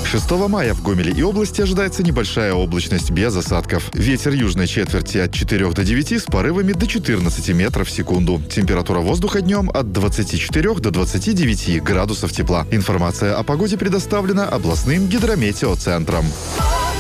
6 мая в Гомеле и области ожидается небольшая облачность без осадков. Ветер южной четверти от 4 до 9 с порывами до 14 метров в секунду. Температура воздуха днем от 24 до 29 градусов тепла. Информация о погоде предоставлена областным гидрометеоцентром.